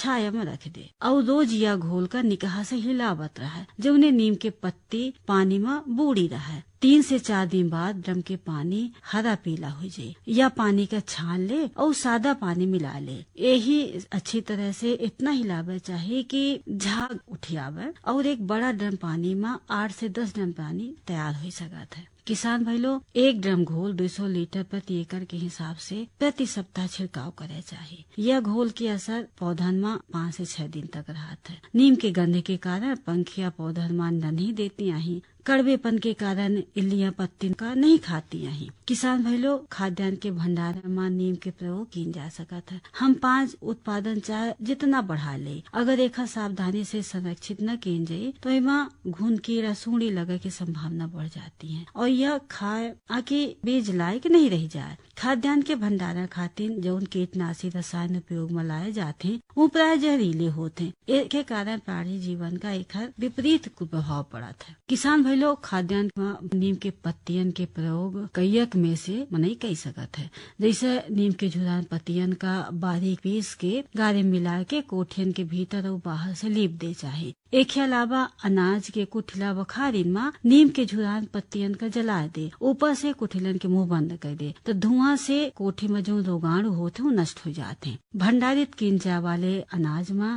छाया में रख दे और रोज यह घोल कर निकाह से हिलावत रहे जब उन्हें नीम के पत्ती पानी में बूढ़ी रहे। 3 से 4 दिन बाद ड्रम के पानी हरा पीला हो जाये या पानी का छान ले और सादा पानी मिला ले। यही अच्छी तरह से इतना हिलावे चाहिए कि झाग उठियावे और एक बड़ा ड्रम पानी में 8 से 10 ड्रम पानी तैयार हो सकता है। किसान भाई लोग एक ड्रम घोल 200 लीटर प्रति एकड़ के हिसाब से प्रति सप्ताह छिड़काव करे चाहिए। यह घोल की असर पौधन में 5 से 6 दिन तक रहत है। नीम के गंध के कारण पंखिया पौधन में नहीं देती आई, कड़वेपन के कारण इल्लियां पत्ती का नहीं खाती आई। किसान भाई लोग खाद्यान्न के भंडारण में नीम के प्रयोग किया जा सकता है। हम 5 उत्पादन चाहे जितना बढ़ा ले, अगर एक सावधानी से संरक्षित न किए जाये तो इमा घुन कीड़ा सूंडी लगे की संभावना बढ़ जाती है और यह खाए आके बीज लायक नहीं रह जाए। खाद्यान्न के भंडारण खातिर जौन कीटनाशी रसायन उपयोग में लाए जाते हैं वो प्राय जहरीले होते हैं। के कारण प्राणी जीवन का एक विपरीत प्रभाव पड़ा था। किसान भाई लोग खाद्यान्न में नीम के पत्तियन के प्रयोग कईयक में से नहीं कही सकत है। जैसे नीम के झुरान पत्तियन का बारीक पीस के गारे मिला के कोठियन के भीतर और बाहर से लीप दे चाहे। एक अलावा अनाज के कुठिला बखारिन में नीम के झुरान पत्तियन का जला दे, ऊपर से कुठिलन के मुंह बंद कर दे तो धुआं से कोठी में जो रोगाणु होते वो नष्ट हो जाते हैं। भंडारित किंजा वाले अनाज में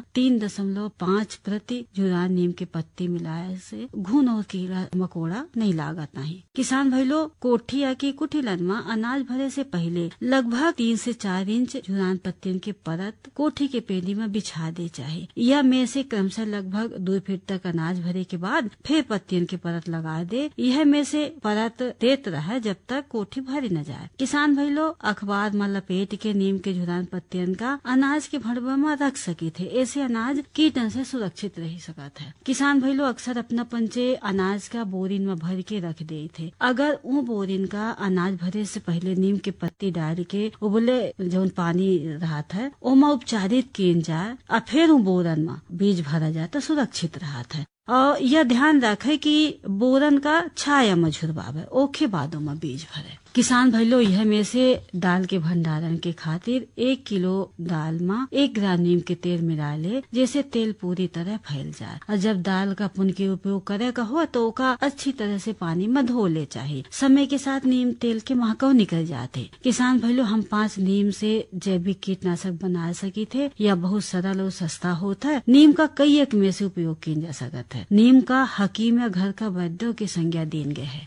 3.5% झुरान नीम के पत्ती मिलाए से घुन और कीड़ा मकोड़ा नहीं लागत नहीं। किसान भाई लोग कोठी या की कुठिलन में अनाज भरे से पहले लगभग 3 से 4 इंच झुरान पत्तियन के परत कोठी के पेंदी में बिछा दे चाहे। यह में से क्रमशः लगभग 2 फीट तक अनाज भरे के बाद फिर पत्तियन की परत लगा दे। यह में से परत देत रहे जब तक कोठी भरी न जाए। किसान भाई लोग अखबार में लपेट के नीम के झुरान पत्तियन का अनाज के भड़वा में रख सकी थे। ऐसे अनाज कीटन से सुरक्षित रह सकता है। किसान भाई लोग अक्सर अपना पंचे अनाज का बोरिन में भर के रख दे थे। अगर वो बोरिन का अनाज भरे से पहले नीम के पत्ती डाल के उबले जो पानी रहा था ओमा उपचारित किए जाए और फिर वो बोरन में बीज भरा जाए तो सुरक्षित रहा था। और यह ध्यान रखे कि बोरन का छाया में झुरवावे ओखे बादों में बीज भरे। किसान भाई लोग यह में से दाल के भंडारण के खातिर 1 किलो दाल में 1 ग्राम नीम के तेल मिला ले, जैसे तेल पूरी तरह फैल जाए। और जब दाल का पुन के उपयोग करे का हो तो ओका अच्छी तरह से पानी में धो ले चाहिए। समय के साथ नीम तेल के महकाव निकल जाते। किसान भाई लोग हम 5 नीम से जैविक कीटनाशक बना सकी थे। यह बहुत सरल और सस्ता होता है। नीम का कई एक में से उपयोग किया जा सकता है। नीम का हकीम या घर का वैद्यों की संज्ञा दीन गए है।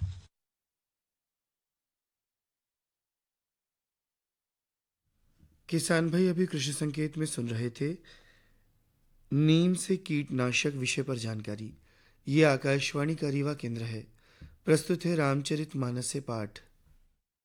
किसान भाई अभी कृषि संकेत में सुन रहे थे नीम से कीटनाशक विषय पर जानकारी। ये आकाशवाणी का रीवा केंद्र है। प्रस्तुत है रामचरित मानस से पाठ।